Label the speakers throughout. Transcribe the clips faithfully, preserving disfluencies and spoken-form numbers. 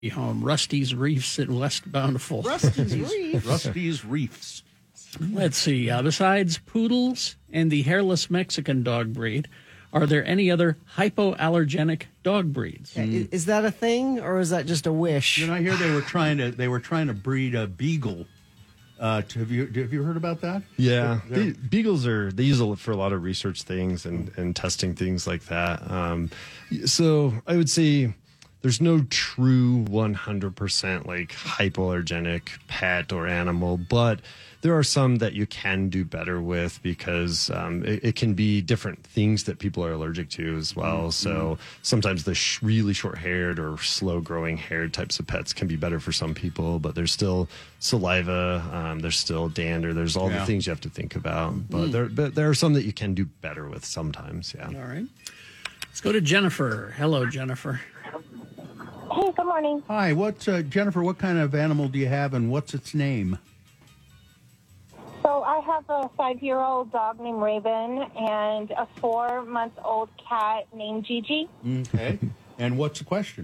Speaker 1: home, Rusty's Reefs in West Bountiful.
Speaker 2: Rusty's Reefs.
Speaker 3: Rusty's Reefs.
Speaker 1: Let's see. Uh, besides poodles and the hairless Mexican dog breed, are there any other hypoallergenic dog breeds?
Speaker 2: Mm. Is that a thing, or is that just a wish?
Speaker 3: You know, I hear they were trying to they were trying to breed a beagle. Uh, have you have you heard about that?
Speaker 4: Yeah,
Speaker 3: They're,
Speaker 4: the, beagles are they use it for a lot of research things and and testing things like that. Um, so I would say there's no true one hundred percent like hypoallergenic pet or animal, but there are some that you can do better with because um, it, it can be different things that people are allergic to as well. Mm-hmm. So sometimes the sh- really short-haired or slow-growing haired types of pets can be better for some people, but there's still saliva, um, there's still dander, there's all yeah. the things you have to think about. But mm. there, but there are some that you can do better with sometimes. Yeah.
Speaker 1: All right. Let's go to Jennifer. Hello, Jennifer.
Speaker 5: Hey, good morning.
Speaker 3: Hi. What, uh, Jennifer? What kind of animal do you have, and what's its name?
Speaker 5: So I have a five-year-old dog named Raven and a four-month-old cat named Gigi.
Speaker 3: Okay. And what's the question?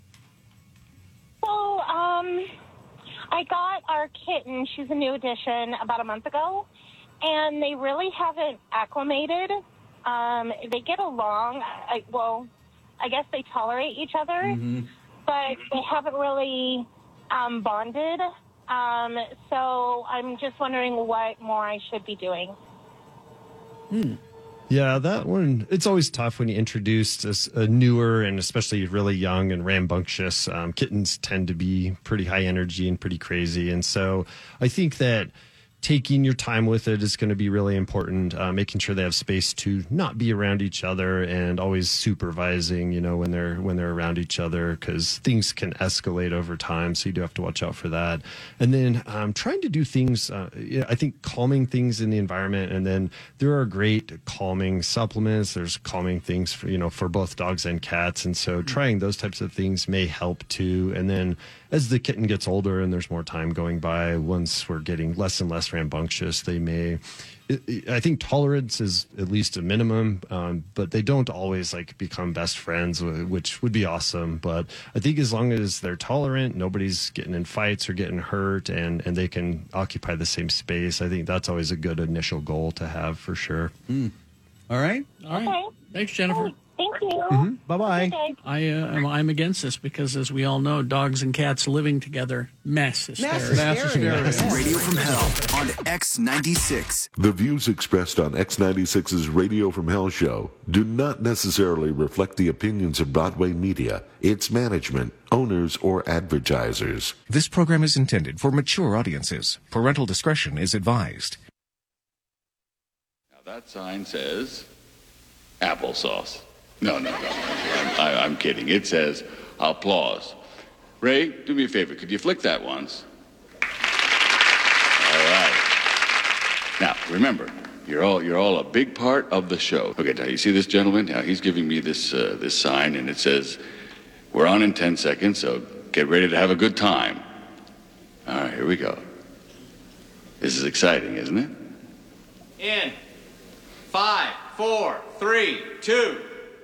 Speaker 5: So um, I got our kitten. She's a new addition about a month ago, and they really haven't acclimated. Um, they get along. I, well, I guess they tolerate each other, mm-hmm. but they haven't really um, bonded. Um, so I'm just wondering what more I should be doing.
Speaker 4: Hmm. Yeah, that one, it's always tough when you introduce a, a newer and especially really young and rambunctious. Um, kittens tend to be pretty high energy and pretty crazy. And so I think that taking your time with it is going to be really important, uh, making sure they have space to not be around each other and always supervising, you know, when they're when they're around each other, because things can escalate over time. So you do have to watch out for that. And then um, trying to do things, uh, I think calming things in the environment. And then there are great calming supplements. There's calming things for, you know, for both dogs and cats. And so trying those types of things may help too. And then as the kitten gets older and there's more time going by, once we're getting less and less rambunctious, they may, I think tolerance is at least a minimum, um, but they don't always like become best friends, which would be awesome. But I think as long as they're tolerant, nobody's getting in fights or getting hurt, and, and they can occupy the same space, I think that's always a good initial goal to have for sure.
Speaker 3: Mm. All right.
Speaker 1: All right.
Speaker 5: Okay.
Speaker 1: Thanks, Jennifer.
Speaker 5: Thank you.
Speaker 3: Mm-hmm. Bye-bye.
Speaker 5: Okay.
Speaker 1: I, uh, I'm, I'm against this because, as we all know, dogs and cats living together, mass hysteria.
Speaker 2: Mass hysteria.
Speaker 3: Mass
Speaker 6: Radio from Hell on X ninety-six.
Speaker 7: The views expressed on X ninety-six's Radio from Hell show do not necessarily reflect the opinions of Broadway Media, its management, owners, or advertisers.
Speaker 8: This program is intended for mature audiences. Parental discretion is advised.
Speaker 9: Now that sign says applesauce. No, no, no. I'm, I, I'm kidding. It says applause. Ray, do me a favor. Could you flick that once? All right. Now, remember, you're all you're all a big part of the show. Okay, now you see this gentleman? Now he's giving me this uh, this sign, and it says, "We're on in ten seconds, so get ready to have a good time." All right, here we go. This is exciting, isn't it?
Speaker 10: In five, four, three, two.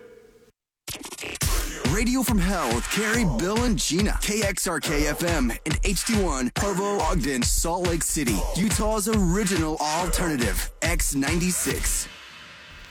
Speaker 6: Radio from Hell with Carrie, Bill, and Gina. K X R K F M and H D one, Provo, Ogden, Salt Lake City, Utah's original alternative, X ninety-six.